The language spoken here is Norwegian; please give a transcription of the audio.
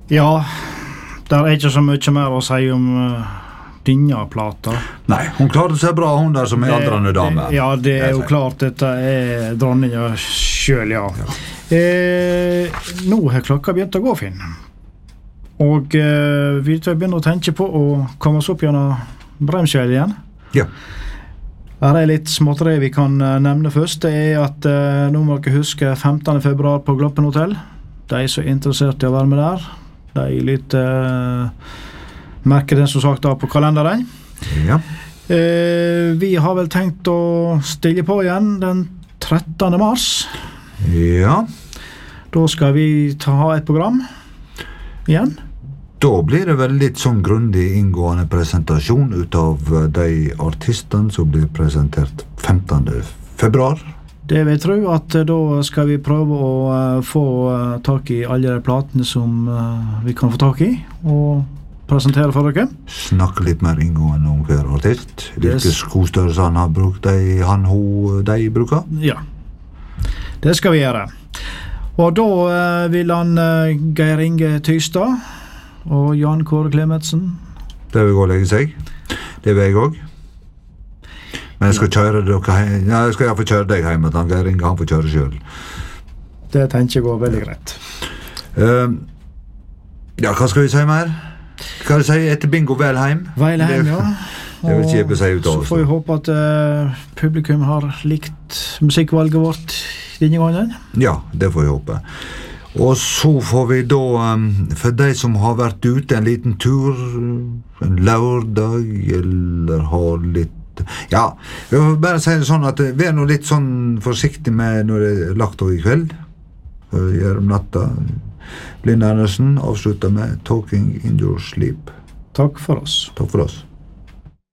Ja, det ikke så mye mer å si om denne plata. Nei, hun klarte seg bra, hun der som aldrende dame. Ja, det jo klart, dette dronninga selv, ja. Nå har klokka begynt å gå, Finn. Og vi begynner å tenke på å komme oss opp gjennom Breimsfjell igjen. Ja. Her litt småtteri vi kan nevne først. Det at nå må dere huske 15. februar på Gloppen Hotel. De som interessert i å være med der, de litt merker den som sagt da på kalenderen. Ja. Vi har vel tenkt å stille på igjen den 13. mars. Ja. Da skal vi ha et program igjen. Da blir det vel litt sånn grundig inngående presentasjon ut av de artistene som blir presentert 15. februar. Det vil jeg tro at da skal vi prøve å få tak i alle de platene som vi kan få tak i, og presentere for dere. Snakke litt mer inngående om hver artist. Hvilke skostørrelser han har brukt, de bruker. Ja, det skal vi gjøre. Og da vil han Geir Inge Tystad og Jan Kåre Klemetsen. Det vil gå og legge seg. Det vil jeg også. Men jeg skal kjøre dere hjem. Ja, jeg skal i hvert fall kjøre deg hjem, at Geir Inge han får kjøre selv. Det tenker jeg går veldig greit. Ja, hva skal vi si mer? Hva skal vi si etter bingo Velheim? Velheim, ja. Det vil ikke si ut av oss. Så får vi håpe at publikum har likt musikkvalget vårt denne gangen. Ja, det får vi håpe. Og så får vi da, for de som har vært ute en liten tur, en lørdag, eller har litt... Ja, jeg vil bare si det sånn at vi nå litt sånn forsiktig med når det lagt over i kveld. Gjør om natta. Linn Andersen avslutter med Talking in Your Sleep. Takk for oss. Takk for oss.